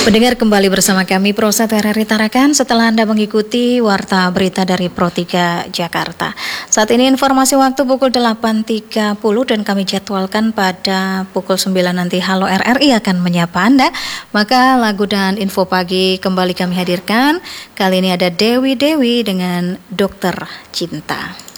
Pendengar, kembali bersama kami Pro 1 RRI Tarakan setelah Anda mengikuti warta berita dari Pro 3 Jakarta. Saat ini informasi waktu pukul 8.30 dan kami jadwalkan pada pukul 9 nanti Halo RRI akan menyapa Anda. Maka lagu dan info pagi kembali kami hadirkan. Kali ini ada Dewi dengan Dokter Cinta.